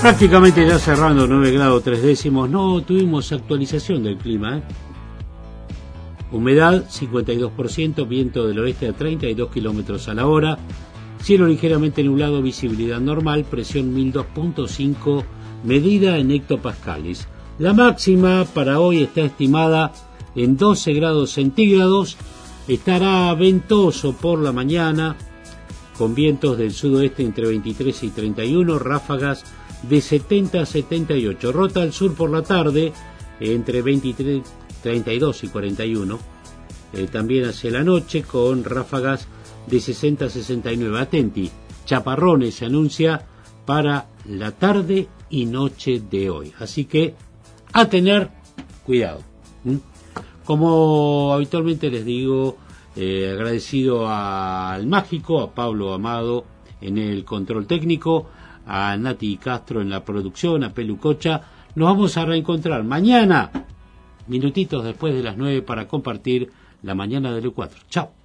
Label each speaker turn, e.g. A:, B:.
A: Prácticamente ya cerrando 9 grados 3 décimos, no tuvimos actualización del clima, Humedad 52%, viento del oeste a 32 kilómetros a la hora, cielo ligeramente nublado, visibilidad normal, presión 1002.5, medida en hectopascales. La máxima para hoy está estimada en 12 grados centígrados, estará ventoso por la mañana, con vientos del sudoeste entre 23 y 31, ráfagas de 70 a 78, rota al sur por la tarde entre 23, 32 y 41, también hacia la noche con ráfagas de 60 a 69. Atenti, chaparrones se anuncia para la tarde y noche de hoy, así que a tener cuidado. Como habitualmente les digo, agradecido al mágico, a Pablo Amado en el control técnico, a Nati Castro en la producción, a Pelucocha. Nos vamos a reencontrar mañana, minutitos después de las 9, para compartir la mañana del E4. Chao.